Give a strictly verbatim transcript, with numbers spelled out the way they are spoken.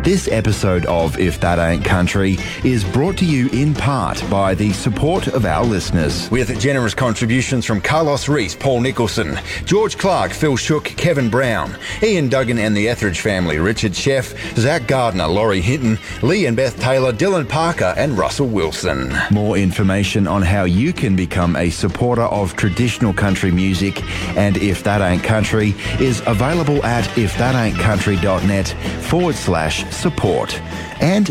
This episode of If That Ain't Country is brought to you in part by the support of our listeners. With generous contributions from Carlos Reese, Paul Nicholson, George Clark, Phil Shook, Kevin Brown, Ian Duggan and the Etheridge family, Richard Sheff, Zach Gardner, Laurie Hinton, Lee and Beth Taylor, Dylan Parker and Russell Wilson. More information on how you can become a supporter of traditional country music and If That Ain't Country is available at if that ain't country dot net forward slash support. And